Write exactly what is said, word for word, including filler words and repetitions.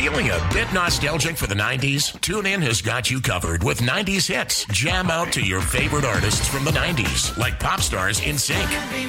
Feeling a bit nostalgic for the nineties? TuneIn has got you covered with nineties hits. Jam out to your favorite artists from the nineties, like pop stars In Sync,